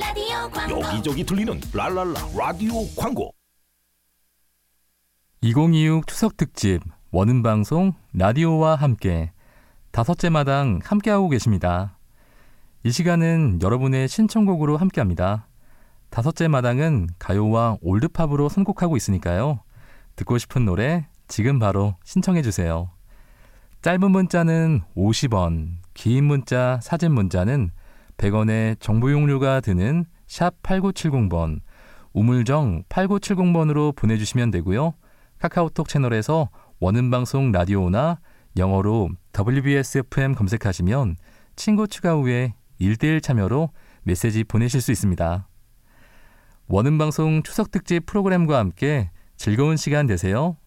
라디오 광고. 여기저기 들리는 랄랄라 라디오 광고. 2026 추석 특집 원음 방송 라디오와 함께 다섯째 마당 함께하고 계십니다. 이 시간은 여러분의 신청곡으로 함께합니다. 다섯째 마당은 가요와 올드팝으로 선곡하고 있으니까요. 듣고 싶은 노래 지금 바로 신청해 주세요. 짧은 문자는 50원, 긴 문자, 사진 문자는 100원의 정보 용료가 드는 샵 8970번, 우물정 8970번으로 보내주시면 되고요. 카카오톡 채널에서 원음방송 라디오나 영어로 WBSFM 검색하시면 친구 추가 후에 1대1 참여로 메시지 보내실 수 있습니다. 원음방송 추석특집 프로그램과 함께 즐거운 시간 되세요.